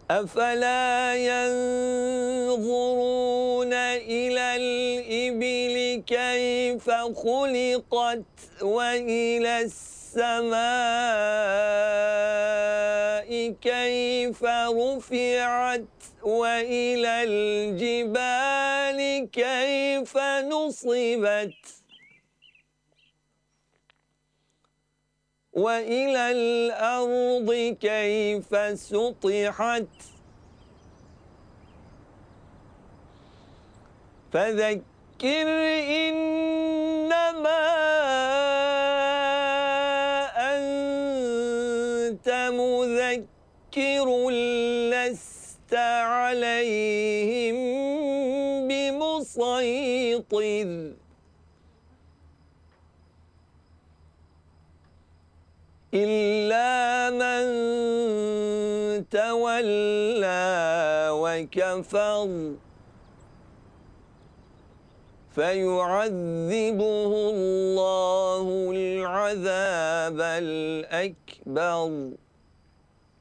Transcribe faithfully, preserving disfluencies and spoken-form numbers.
أفلا ينظرون إلى الإبل كيف خلقت وإلى السماء كيف رفعت وإلى الجبال كيف نصبت وإلى الأرض كيف سطحت فذكر إنما أنت مذكر لست عليهم بمسيطر إلا من تولى وكفر فيعذبه الله العذاب الأكبر.